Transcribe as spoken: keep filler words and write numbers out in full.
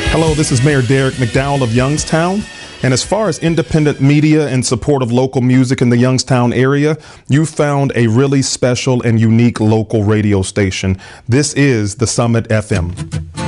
Hello, this is Mayor Derek McDowell of Youngstown. And as far as independent media and support of local music in the Youngstown area, you found a really special and unique local radio station. This is the Summit F M.